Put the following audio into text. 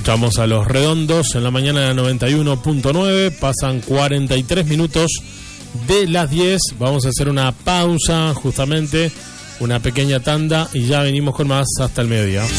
Escuchamos a Los Redondos en la mañana de 91.9. Pasan 43 minutos de las 10. Vamos a hacer una pausa, justamente, una pequeña tanda, y ya venimos con más hasta el mediodía.